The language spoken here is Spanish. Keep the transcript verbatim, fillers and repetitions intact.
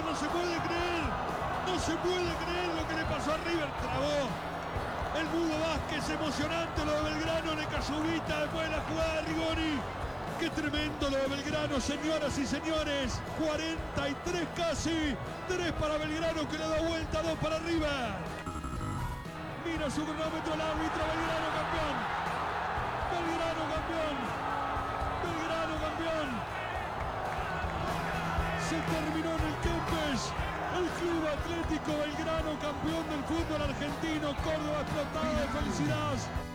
no se puede creer, no se puede creer lo que le pasó a River. Trabó el Mudo Vázquez, emocionante lo de Belgrano, le cayó Ubita después de la jugada de Rigoni. Qué tremendo lo de Belgrano, señoras y señores. cuarenta y tres casi, tres para Belgrano que le da vuelta, dos para River. Mira su cronómetro el árbitro, Belgrano campeón. Belgrano campeón. Belgrano campeón. Se terminó en el Kempes. El Club Atlético Belgrano campeón del fútbol argentino. Córdoba explotado de felicidad.